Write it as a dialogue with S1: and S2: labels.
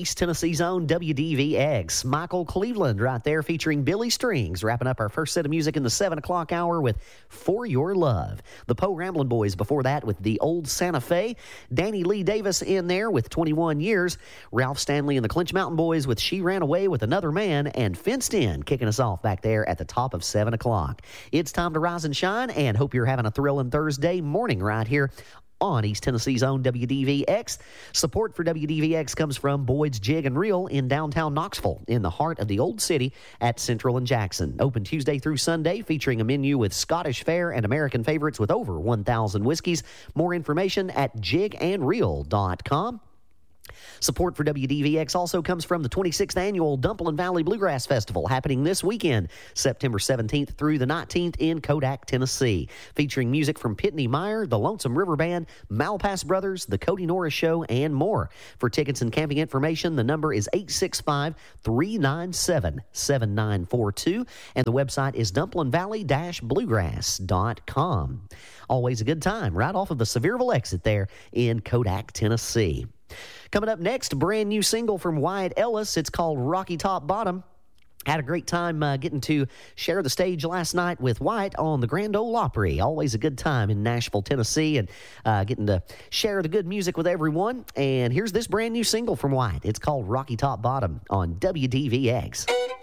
S1: East Tennessee's own WDVX. Michael Cleveland right there featuring Billy Strings, wrapping up our first set of music in the 7 o'clock hour with For Your Love. The Poe Ramblin' Boys before that with The Old Santa Fe. Danny Lee Davis in there with 21 Years. Ralph Stanley and the Clinch Mountain Boys with She Ran Away with Another Man. And Fenced In kicking us off back there at the top of 7 o'clock. It's time to rise and shine, and hope you're having a thrilling Thursday morning right here on East Tennessee's own WDVX. Support for WDVX comes from Boyd's Jig and Reel in downtown Knoxville, in the heart of the old city at Central and Jackson. Open Tuesday through Sunday, featuring a menu with Scottish fare and American favorites with over 1,000 whiskeys. More information at jigandreel.com. Support for WDVX also comes from the 26th Annual Dumplin Valley Bluegrass Festival, happening this weekend, September 17th through the 19th in Kodak, Tennessee. Featuring music from Pitney Meyer, the Lonesome River Band, Malpass Brothers, the Cody Norris Show, and more. For tickets and camping information, the number is 865-397-7942, and the website is dumplinvalley-bluegrass.com. Always a good time, right off of the Sevierville exit there in Kodak, Tennessee. Coming up next, a brand new single from Wyatt Ellis. It's called Rocky Top Bottom. Had a great time getting to share the stage last night with Wyatt on the Grand Ole Opry. Always a good time in Nashville, Tennessee, and getting to share the good music with everyone. And here's this brand new single from Wyatt. It's called Rocky Top Bottom on WDVX.